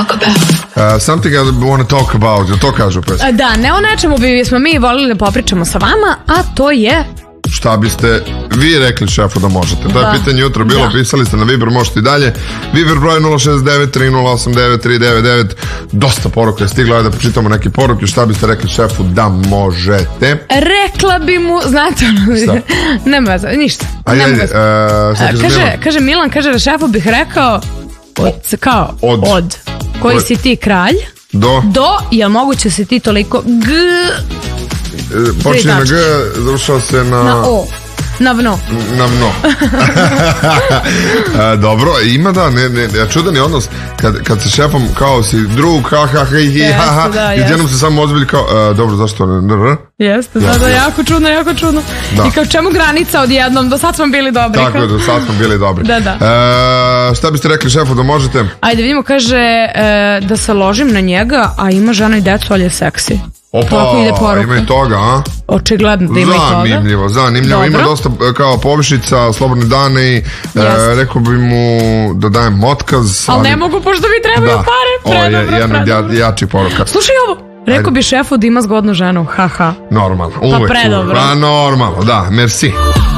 Something I want to talk about, to kažu pesma. Da, ne o nečemu bismo mi volili da popričamo sa vama, a to je... Šta biste vi rekli šefu da možete? To je pitanje jutro bilo, pisali ste na Viber, možete i dalje. Viber broj 069-3089-399. Dosta poruka je stigla, da počitamo neke poruke. Šta biste rekli šefu da možete? Rekla bi mu, znate ono, nema veze, ništa. Kaže Milan, kaže da šefu bih rekao od. Koji si ti kralj? Do, jel moguće si ti toliko počinje na G, završao se na O. Na vno. Dobro, ima čudan je odnos kad se šefom kao si drug, i jednom se samo ozbilji kao, dobro, zašto ne? Jeste, da, jako čudno. I kao čemu granica odjednom, do sad smo bili dobri. Tako je, do sad smo bili dobri. Da. Šta biste rekli šefu da možete? Ajde vidimo, kaže da se ložim na njega, a ima žena i decu, ali je seksi. Opa, ima i toga, a? Očigledno da ima i toga. Zanimljivo. Ima dosta kao povišica, slobodne dane i rekao bi mu da dajem otkaz. Ali ne mogu, pošto mi trebaju pare. Jedan jači poruka. Slušaj ovo, rekao bi šefu da ima zgodnu ženu, haha. Normalno, uvek. Pa predobro. Normalno, da, merci.